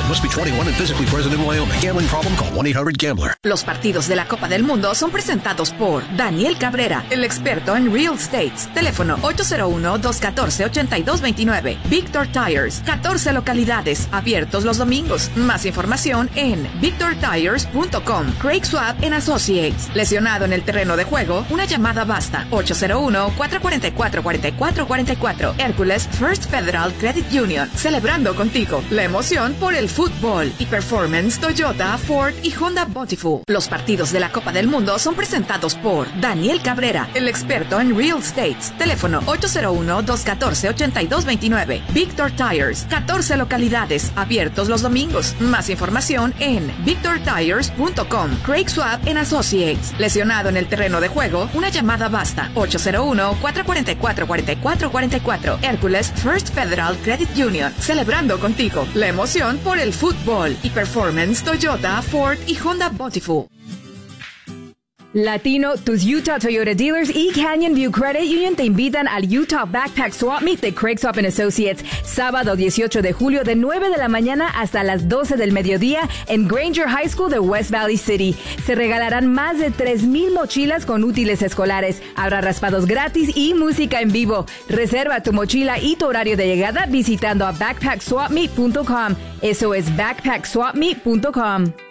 Must be 21 and physically present in Wyoming. Gambling problem? Call 1-800-GAMBLER. Los partidos de la Copa del Mundo son presentados por Daniel Cabrera, el experto en real estates. Teléfono 801-214-8229. Victor Tires, 14 localidades, abiertos los domingos. Más información en victortires.com. Craig Swab & Associates. Lesionado en el terreno de juego, una llamada basta. 801-444-4444. Hércules First Federal Credit Union. Celebrando contigo la emoción por el fútbol. Y Performance, Toyota, Ford y Honda Bountiful. Los partidos de la Copa del Mundo son presentados por Daniel Cabrera, el experto en real estates. Teléfono 801-214-8229. Victor Tires, 14 localidades, abiertos los domingos. Más información en victortires.com. Craig Swab & Associates. Lesionado en el terreno de juego, una llamada basta. 801-444-4444. Hércules First Federal Credit Union. Celebrando contigo la emoción por el fútbol. Y Performance, Toyota, Ford y Honda Bountiful. Latino, tus Utah Toyota Dealers y Canyon View Credit Union te invitan al Utah Backpack Swap Meet de Craig Swap & Associates, sábado 18 de julio de 9 de la mañana hasta las 12 del mediodía en Granger High School de West Valley City. Se regalarán más de 3,000 mochilas con útiles escolares. Habrá raspados gratis y música en vivo. Reserva tu mochila y tu horario de llegada visitando a backpackswapmeet.com. Eso es backpackswapmeet.com.